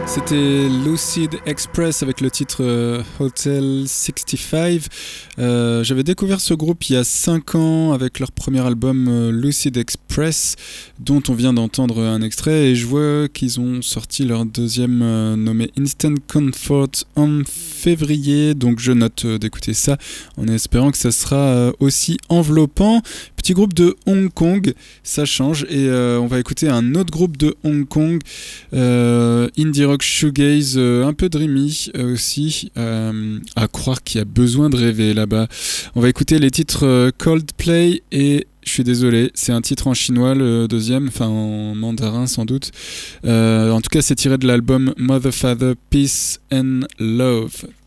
C'était Lucid Express avec le titre Hotel 65. J'avais découvert ce groupe il y a 5 ans avec leur premier album Lucid Express, dont on vient d'entendre un extrait, et je vois qu'ils ont sorti leur deuxième nommé Instant Comfort en février, donc je note d'écouter ça en espérant que ça sera aussi enveloppant. Petit groupe de Hong Kong, ça change, et on va écouter un autre groupe de Hong Kong, indie rock shoegaze, un peu dreamy aussi, à croire qu'il y a besoin de rêver là-bas. On va écouter les titres Coldplay et je suis désolé, c'est un titre en chinois le deuxième, enfin en mandarin sans doute. En tout cas, c'est tiré de l'album Mother Father Peace and Love.